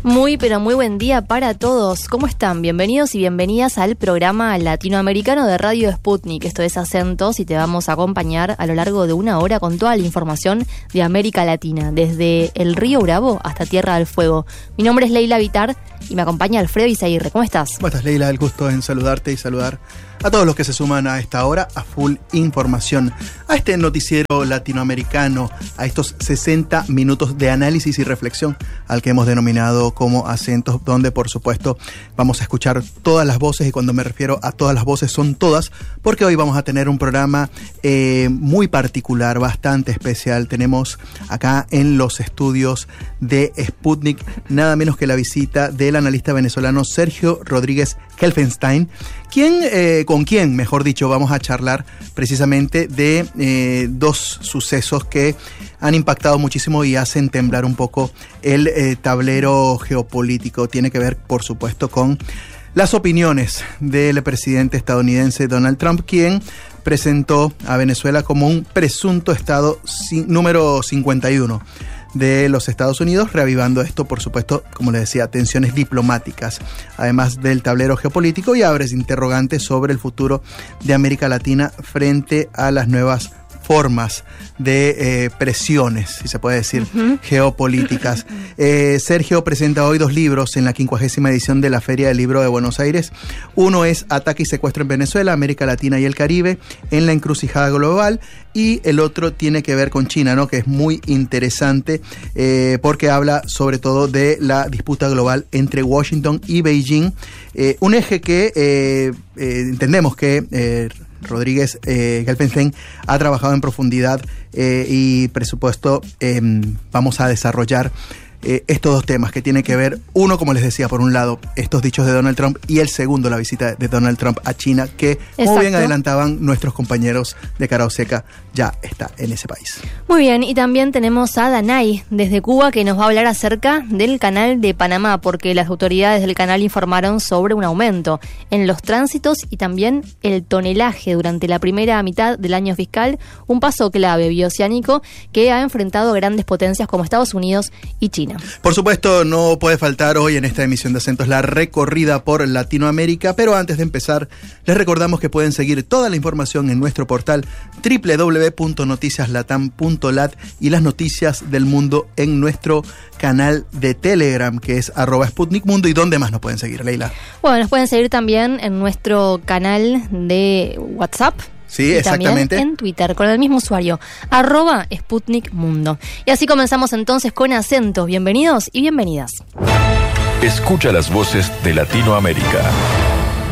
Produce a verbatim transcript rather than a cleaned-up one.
Muy, pero muy buen día para todos. ¿Cómo están? Bienvenidos y bienvenidas al programa latinoamericano de Radio Sputnik. Esto es Acentos y te vamos a acompañar a lo largo de una hora con toda la información de América Latina, desde el Río Bravo hasta Tierra del Fuego. Mi nombre es Leila Vitar y me acompaña Alfredo Izaguirre. ¿Cómo estás? ¿Cómo estás, Leila? El gusto en saludarte y saludar a todos los que se suman a esta hora a Full Información, a este noticiero latinoamericano, a estos sesenta minutos de análisis y reflexión al que hemos denominado como Acentos, donde por supuesto vamos a escuchar todas las voces, y cuando me refiero a todas las voces son todas, porque hoy vamos a tener un programa eh, muy particular, bastante especial. Tenemos acá en los estudios de Sputnik nada menos que la visita del analista venezolano Sergio Rodríguez Helfenstein, quien, eh, con quien, mejor dicho, vamos a charlar precisamente de eh, dos sucesos que han impactado muchísimo y hacen temblar un poco el eh, tablero geopolítico. Tiene que ver, por supuesto, con las opiniones del presidente estadounidense Donald Trump, quien presentó a Venezuela como un presunto estado si, número cincuenta y uno de los Estados Unidos, reavivando esto, por supuesto, como les decía, tensiones diplomáticas, además del tablero geopolítico, y abre interrogantes sobre el futuro de América Latina frente a las nuevas formas de eh, presiones, si se puede decir, uh-huh. geopolíticas. Eh, Sergio presenta hoy dos libros en la quincuagésima edición de la Feria del Libro de Buenos Aires. Uno es Ataque y secuestro en Venezuela, América Latina y el Caribe en la encrucijada global, y el otro tiene que ver con China, ¿no? Que es muy interesante eh, porque habla sobre todo de la disputa global entre Washington y Beijing, eh, un eje que eh, eh, entendemos que eh, Rodríguez eh, Helfenstein ha trabajado en profundidad eh, y presupuesto eh, vamos a desarrollar eh, estos dos temas que tienen que ver, uno, como les decía, por un lado, estos dichos de Donald Trump, y el segundo, la visita de Donald Trump a China, que, Exacto. como bien adelantaban nuestros compañeros de Cara Seca, ya está en ese país. Muy bien, y también tenemos a Danay desde Cuba, que nos va a hablar acerca del canal de Panamá, porque las autoridades del canal informaron sobre un aumento en los tránsitos y también el tonelaje durante la primera mitad del año fiscal, un paso clave bioceánico que ha enfrentado a grandes potencias como Estados Unidos y China. Por supuesto, no puede faltar hoy en esta emisión de Acentos la recorrida por Latinoamérica, pero antes de empezar, les recordamos que pueden seguir toda la información en nuestro portal doble u doble u doble u punto noticias latam punto lat y las noticias del mundo en nuestro canal de Telegram, que es arroba Sputnik Mundo. ¿Y dónde más nos pueden seguir, Leila? Bueno, nos pueden seguir también en nuestro canal de WhatsApp. Sí, y exactamente. También en Twitter, con el mismo usuario, arroba Sputnik Mundo. Y así comenzamos entonces con Acentos. Bienvenidos y bienvenidas. Escucha las voces de Latinoamérica.